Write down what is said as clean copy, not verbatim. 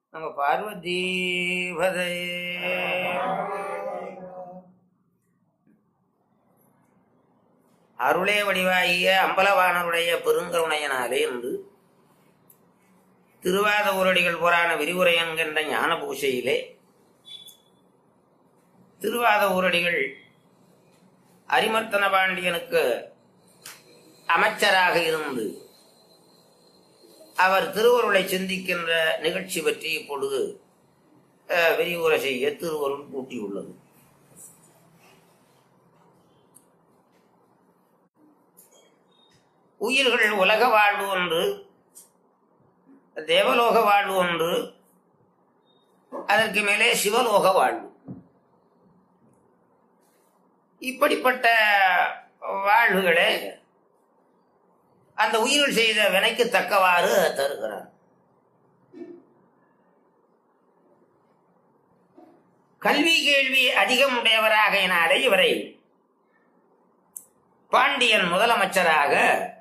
நம்ம பார்வதி பதை. அருளே வடிவாகிய அம்பலவானருடைய பெருங்கருணையனாலே என்று திருவாத ஊரடிகள் புராண விரிவுரை என்கின்ற ஞான பூசையிலே திருவாத ஊரடிகள் அரிமர்த்தன பாண்டியனுக்கு அமைச்சராக இருந்து அவர் திருவருளை சிந்திக்கின்ற நிகழ்ச்சி பற்றி இப்பொழுது விரிவுரை செய்ய திருவருள் கூட்டியுள்ளது. உயிர்கள் உலக வாழ்வு ஒன்று, தேவலோக வாழ்வு ஒன்று, அதற்கு மேலே சிவலோக வாழ்வு. இப்படிப்பட்ட வாழ்வுகளே அந்த உயிர்கள் செய்த வினைக்கு தக்கவாறு தருகிறார். கல்வி கேள்வி அதிகம் உடையவராக என இவரை பாண்டியன் முதலமைச்சராக